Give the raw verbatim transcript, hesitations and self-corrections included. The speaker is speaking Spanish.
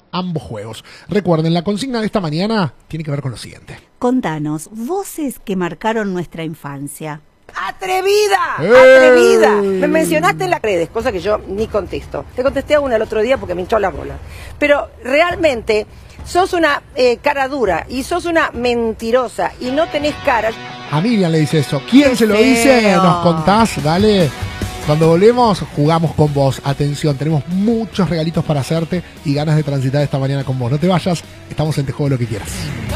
ambos juegos. Recuerden, la consigna de esta mañana tiene que ver con lo siguiente. Contanos, voces que marcaron nuestra infancia. ¡Atrevida! ¡Eh! ¡Atrevida! Me mencionaste en las redes, cosa que yo ni contesto. Te contesté a una el otro día porque me hinchó la bola. Pero realmente sos una eh, cara dura y sos una mentirosa y no tenés cara. A Miriam le dice eso. ¿Quién ¡Qué se lo feo! dice? Nos contás, dale. Cuando volvemos, jugamos con vos. Atención, tenemos muchos regalitos para hacerte y ganas de transitar esta mañana con vos. No te vayas, estamos en Te Juego Lo Que Quieras.